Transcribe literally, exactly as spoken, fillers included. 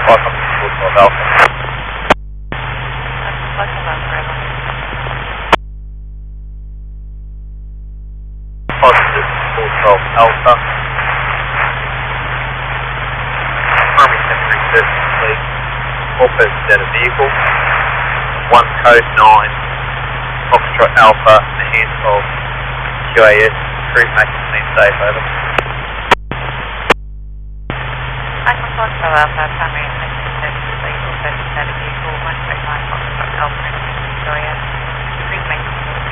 five hundred four twelve Alpha. five hundred four twelve Alpha. Primary temporary search complete. All persons out of vehicle. One code nine Foxtrot Alpha in the hands of Q A S. Cruise making the scene safe, over. Michael Foxtrot Alpha, primary temporary search complete. All persons out of vehicle. One code nine Foxtrot Alpha in the hands of Q A S.